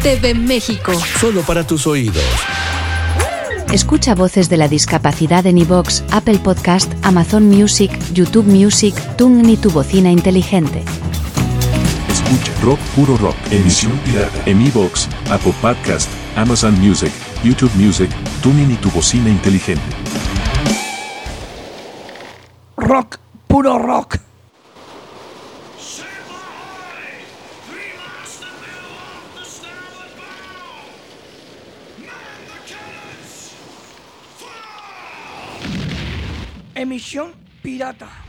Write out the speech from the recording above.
TV México. Solo para tus oídos. Escucha Voces de la Discapacidad en iVoox, Apple Podcast, Amazon Music, YouTube Music, TuneIn y tu bocina inteligente. Escucha Rock Puro Rock, emisión pirata en iVoox, Apple Podcast, Amazon Music, YouTube Music, TuneIn y tu bocina inteligente. Rock Puro Rock. Emisión pirata.